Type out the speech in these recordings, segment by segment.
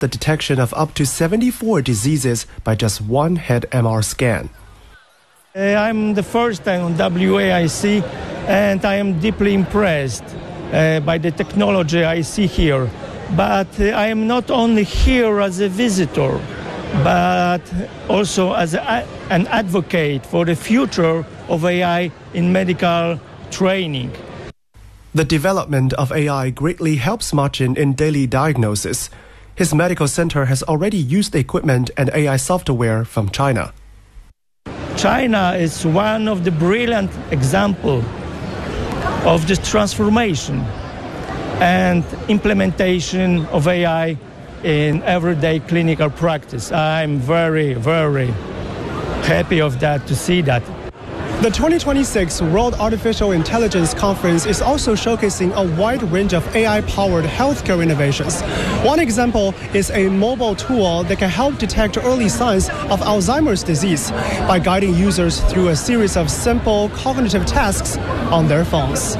the detection of up to 74 diseases by just one head MR scan. I'm the first time on WAIC, and I am deeply impressed by the technology I see here. But I am not only here as a visitor, but also as an advocate for the future of AI in medical training. The development of AI greatly helps Martin in daily diagnosis. His medical center has already used the equipment and AI software from China. China is one of the brilliant examples of this transformation and implementation of AI in everyday clinical practice. I'm very, very happy of that, to see that. The 2026 World Artificial Intelligence Conference is also showcasing a wide range of AI-powered healthcare innovations. One example is a mobile tool that can help detect early signs of Alzheimer's disease by guiding users through a series of simple cognitive tasks on their phones.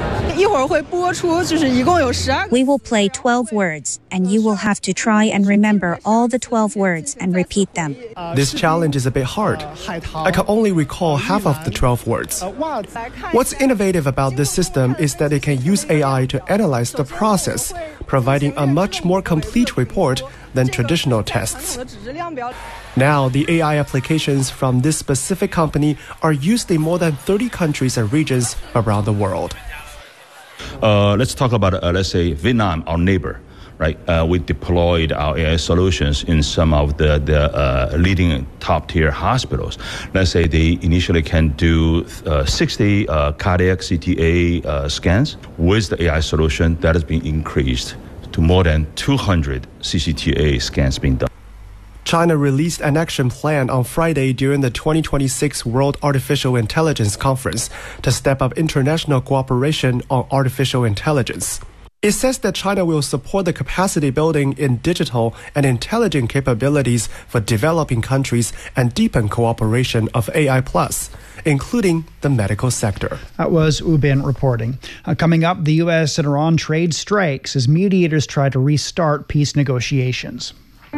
We will play 12 words, and you will have to try and remember all the 12 words and repeat them. This challenge is a bit hard. I can only recall half of the 12 words. What's innovative about this system is that it can use AI to analyze the process, providing a much more complete report than traditional tests. Now, the AI applications from this specific company are used in more than 30 countries and regions around the world. Let's talk about, let's say, Vietnam, our neighbor, right? We deployed our AI solutions in some of the leading top-tier hospitals. Let's say they initially can do 60 cardiac CTA scans. With the AI solution, that has been increased to more than 200 CCTA scans being done. China released an action plan on Friday during the 2026 World Artificial Intelligence Conference to step up international cooperation on artificial intelligence. It says that China will support the capacity building in digital and intelligent capabilities for developing countries and deepen cooperation of AI+, including the medical sector. That was Ubin reporting. Coming up, the U.S. and Iran trade strikes as mediators try to restart peace negotiations.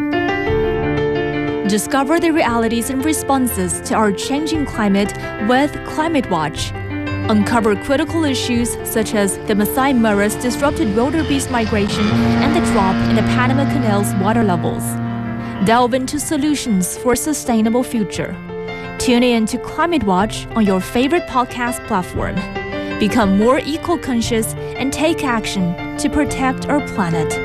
Discover the realities and responses to our changing climate with Climate Watch. Uncover critical issues such as the Masai Mara's disrupted wildebeest migration and the drop in the Panama Canal's water levels. Delve into solutions for a sustainable future. Tune in to Climate Watch on your favorite podcast platform. Become more eco-conscious and take action to protect our planet.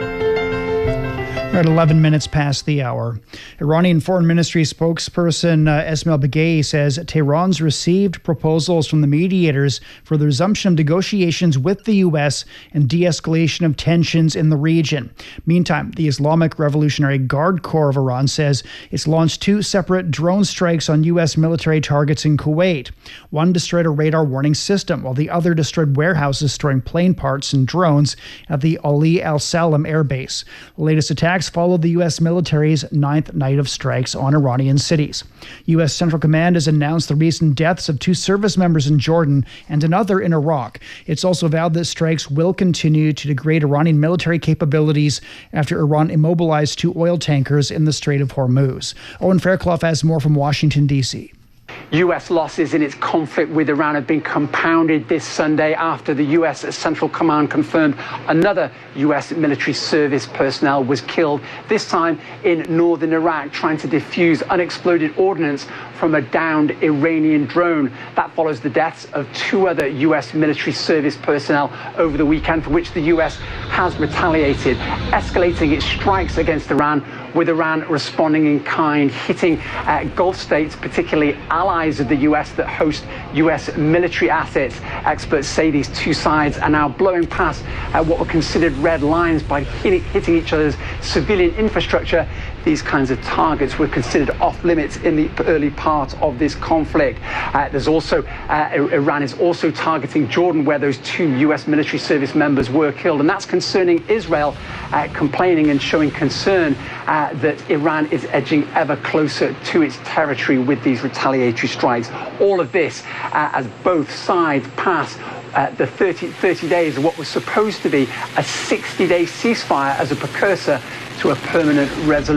We're at 11 minutes past the hour. Iranian Foreign Ministry spokesperson Esmail Baghaei says Tehran's received proposals from the mediators for the resumption of negotiations with the U.S. and de-escalation of tensions in the region. Meantime, the Islamic Revolutionary Guard Corps of Iran says it's launched 2 separate drone strikes on U.S. military targets in Kuwait. One destroyed a radar warning system, while the other destroyed warehouses storing plane parts and drones at the Ali Al Salam air base. The latest attacks followed the U.S. military's 9th night of strikes on Iranian cities. U.S. Central Command has announced the recent deaths of 2 service members in Jordan and another in Iraq. It's also vowed that strikes will continue to degrade Iranian military capabilities after Iran immobilized 2 oil tankers in the Strait of Hormuz. Owen Fairclough has more from Washington, D.C. U.S. losses in its conflict with Iran have been compounded this Sunday after the U.S. Central Command confirmed another U.S. military service personnel was killed, this time in northern Iraq, trying to defuse unexploded ordnance from a downed Iranian drone. That follows the deaths of 2 other U.S. military service personnel over the weekend, for which the U.S. has retaliated, escalating its strikes against Iran, with Iran responding in kind, hitting Gulf states, particularly allies of the U.S. that host U.S. military assets. Experts say these 2 sides are now blowing past what were considered red lines by hitting each other's civilian infrastructure. These kinds of targets were considered off limits in the early part of this conflict. Iran is also targeting Jordan, where those 2 U.S. military service members were killed, and that's concerning Israel, complaining and showing concern that Iran is edging ever closer to its territory with these retaliatory strikes. All of this as both sides pass the 30 days of what was supposed to be a 60-day ceasefire as a precursor to a permanent resolution.